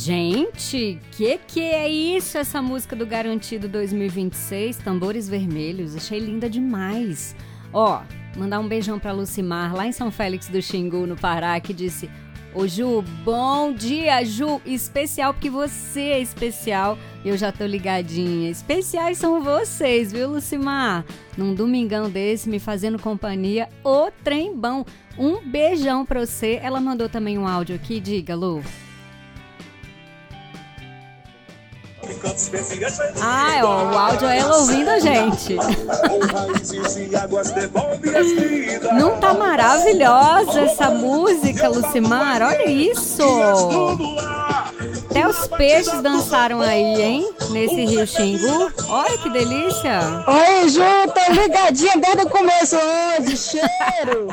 Gente, que é isso? Essa música do Garantido 2026, Tambores Vermelhos, achei linda demais. Ó, mandar um beijão pra Lucimar, lá em São Félix do Xingu, no Pará, que disse: ô Ju, bom dia, Ju, especial porque você é especial e eu já tô ligadinha. Especiais são vocês, viu, Lucimar? Num domingão desse, me fazendo companhia, o trem bom. Um beijão pra você. Ela mandou também um áudio aqui, diga, Lu. Ó, o áudio é ela ouvindo a gente. Não tá maravilhosa essa música, Lucimar? Olha isso! Até os peixes dançaram aí, hein? Nesse rio Xingu. Olha que delícia! Oi, Ju, tô ligadinha desde o começo hoje, cheiro!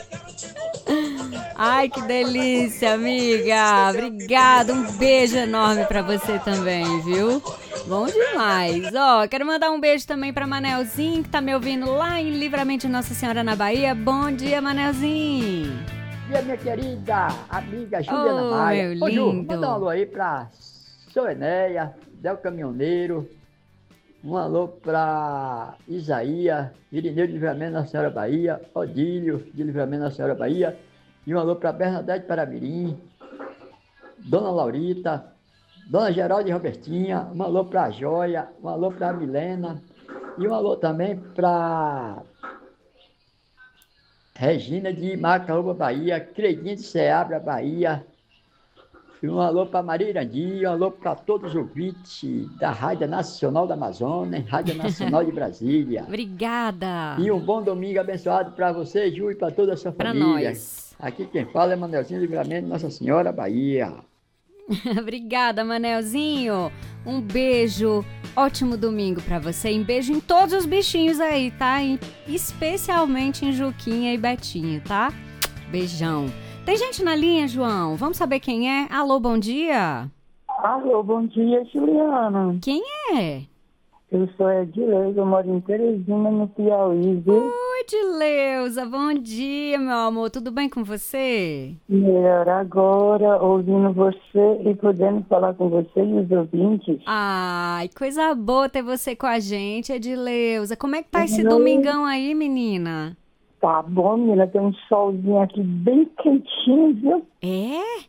Ai, que delícia, amiga! Obrigada, um beijo enorme pra você também, viu? Bom demais! Ó, quero mandar um beijo também pra Manelzinho, que tá me ouvindo lá em Livramento de Nossa Senhora, na Bahia. Bom dia, Manelzinho! Bom dia, minha querida amiga Juliana Maia. Meu Ô, Ju, lindo! manda um alô aí pra Soenéia, Del Caminhoneiro. Um alô pra Isaías, Irineu de Livramento Nossa Senhora Bahia, Odílio de Livramento Nossa Senhora Bahia. E um alô para Bernadette Paramirim, Dona Laurita, Dona Geralda e Robertinha, um alô para Joia, um alô para Milena e um alô também para Regina de Macaúba, Bahia, Credinha de Ceabra, Bahia, e um alô para Maria Irandi, um alô para todos os ouvintes da Rádio Nacional da Amazônia, Rádio Nacional de Brasília. Obrigada! E um bom domingo abençoado para você, Ju, e para toda a sua família. Nós. Aqui quem fala é Manelzinho Livramento, Nossa Senhora, Bahia. Obrigada, Manelzinho. Um beijo, ótimo domingo pra você. Um beijo em todos os bichinhos aí, tá? Especialmente em Juquinha e Betinho, tá? Beijão. Tem gente na linha, João? Vamos saber quem é? Alô, bom dia. Alô, bom dia, Juliana. Quem é? Eu sou Edileuza, eu moro em Teresina, no Piauí, viu? Oi, Edileuza, bom dia, meu amor. Tudo bem com você? Melhor agora, ouvindo você e podendo falar com você e os ouvintes. Ai, coisa boa ter você com a gente, Edileuza. Como é que tá esse domingão aí, menina? Tá bom, menina, tem um solzinho aqui bem quentinho, viu? É?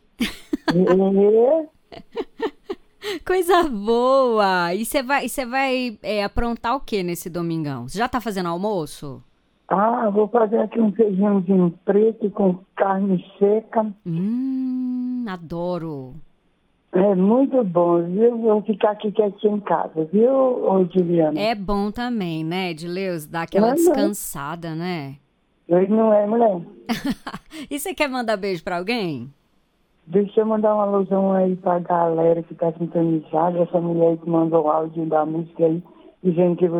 É. Coisa boa! E você vai aprontar o que nesse domingão? Você já tá fazendo almoço? Vou fazer aqui um feijãozinho preto com carne seca. Adoro! É muito bom, viu? Vou ficar aqui quietinho em casa, viu, ô Juliana? É bom também, né, Edileuza? Dar aquela descansada, né? Hoje não é, mulher. E você quer mandar beijo pra alguém? Deixa eu mandar uma alusão aí pra galera que tá sintonizada, essa mulher que mandou o áudio da música aí, dizendo que